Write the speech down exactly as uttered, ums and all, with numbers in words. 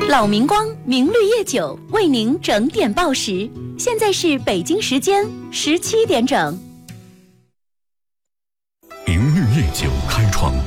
老明光明绿叶酒为您整点报时，现在是北京时间十七点整。 明绿叶酒开创